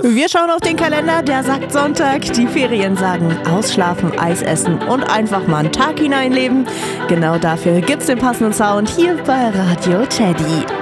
Wir schauen auf den Kalender, der sagt Sonntag. Die Ferien sagen ausschlafen, Eis essen und einfach mal einen Tag hineinleben. Genau dafür gibt's den passenden Sound hier bei Radio Teddy.